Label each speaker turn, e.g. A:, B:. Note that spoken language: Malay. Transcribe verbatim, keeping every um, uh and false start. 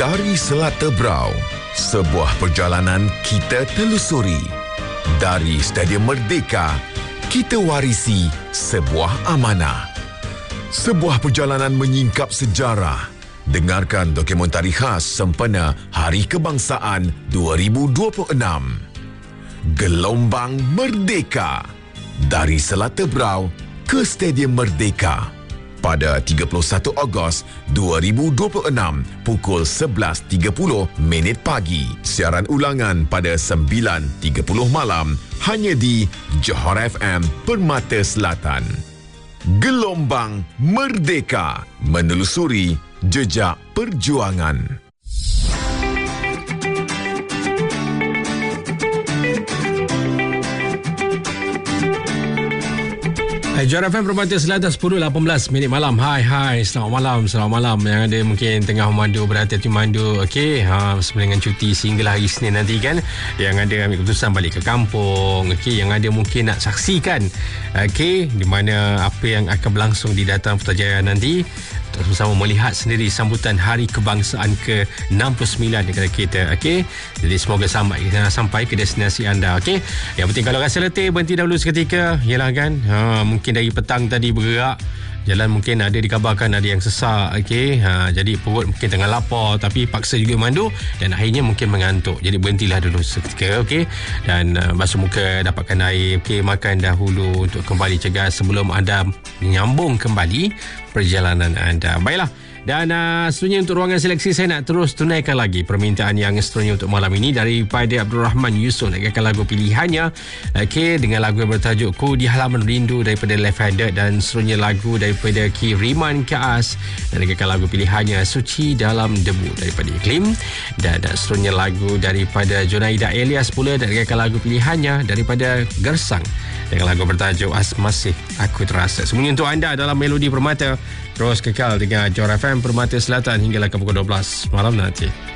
A: Dari Selat Tebrau, sebuah perjalanan kita telusuri. Dari Stadium Merdeka, kita warisi sebuah amanah. Sebuah perjalanan menyingkap sejarah. Dengarkan dokumentari khas sempena Hari Kebangsaan dua ribu dua puluh enam. Gelombang Merdeka. Dari Selat Tebrau ke Stadium Merdeka. Pada tiga puluh satu Ogos dua ribu dua puluh enam pukul sebelas tiga puluh minit pagi. Siaran ulangan pada sembilan tiga puluh malam hanya di Johor F M Permata Selatan. Gelombang Merdeka, menelusuri jejak perjuangan.
B: Hai, Johor F M Permata Selatan sepuluh lapan belas minit malam. Hai, hai. Selamat malam, selamat malam. Yang ada mungkin tengah memandu, berhati-hati memandu. Okey, ha, bersama dengan cuti sehinggalah hari Senin nanti kan. Yang ada ambil keputusan balik ke kampung. Okey, yang ada mungkin nak saksikan. Okey, di mana apa yang akan berlangsung di Dataran Putrajaya nanti. Bersama melihat sendiri sambutan Hari Kebangsaan ke enam puluh sembilan negara kita. Okey, jadi semoga sampai sampai ke destinasi anda. Okey, yang penting kalau rasa letih berhenti dahulu seketika. Yalah kan, ha, mungkin dari petang tadi bergerak jalan, mungkin ada dikabarkan ada yang sesak. Okey, ha, jadi perut mungkin tengah lapar tapi paksa juga mandu dan akhirnya mungkin mengantuk. Jadi berhentilah dulu seketika. Okey, dan uh, basuh muka, dapatkan air. Okey, makan dahulu untuk kembali cegah sebelum anda menyambung kembali perjalanan anda. Baiklah. Dan uh, seterusnya untuk ruangan seleksi, saya nak terus tunaikan lagi permintaan yang seterusnya untuk malam ini daripada Abdul Rahman Yusof. Nak dengarkan lagu pilihannya, okay, dengan lagu yang bertajuk Ku di Halaman Rindu daripada Left Handed, dan seterusnya lagu daripada Kiriman Kaas, dan dengarkan lagu pilihannya Suci Dalam Debu daripada Iklim, dan, dan seterusnya lagu daripada Junaida Elias pula, dan dengarkan lagu pilihannya daripada Gersang dengan lagu bertajuk As Masih Aku Terasa. Semuanya untuk anda dalam Melodi Permata. Terus kekal dengan Johor F M Permata Selatan hingga ke pukul dua belas malam nanti.